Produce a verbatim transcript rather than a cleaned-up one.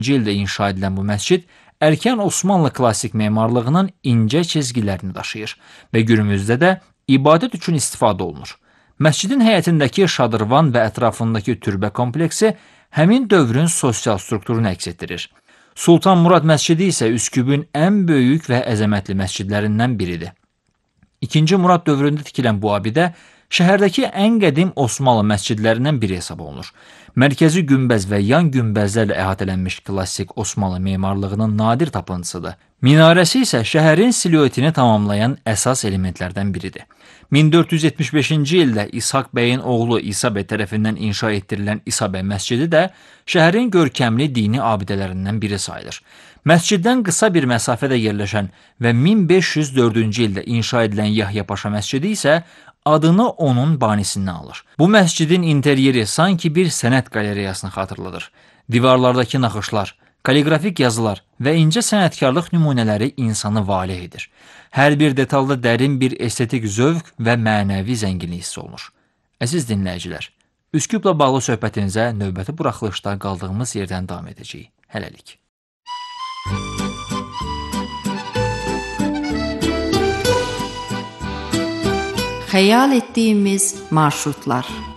ildə inşa edilən bu məscid erkən Osmanlı klassik memarlığının incə çizgilərini daşıyır və günümüzdə də ibadət üçün istifadə olunur. Məscidin həyətindəki şadırvan və ətrafındakı türbə kompleksi həmin dövrün sosial strukturunu əks etdirir. Sultan Murad məscidi isə Üsküpün ən böyük və əzəmətli məscidlərindən biridir. İkinci Murad dövründə tikilən bu abidə şəhərdəki ən qədim Osmanlı məscidlərindən biri hesab olunur. Mərkəzi günbəz və yan günbəzlərlə əhatələnmiş klassik Osmanlı memarlığının nadir tapıntısıdır. Minarəsi isə şəhərin siluetini tamamlayan əsas elementlərdən biridir. min dörd yüz yetmiş beşinci ildə İshak bəyin oğlu İsa bəy tərəfindən inşa etdirilən İsa bəy məscidi də şəhərin görkəmli dini abidələrindən biri sayılır. Məsciddən qısa bir məsafədə yerləşən və min beş yüz dördüncü ildə inşa edilən Yahya Paşa məscidi isə adını onun banisindən alır. Bu məscidin interyeri sanki bir sənət qalereyasını xatırladır. Divarlardakı naxışlar, kaligrafik yazılar və incə sənətkarlıq nümunələri insanı valeh edir. Hər bir detalda dərin bir estetik zövq və mənəvi zənginlik hiss olunur. Əziz dinləyicilər, Üsküplə bağlı söhbətinizə növbəti buraxılışda qaldığımız yerdən davam edəcəyik. Hələlik. Xəyal etdiyimiz marşrutlar.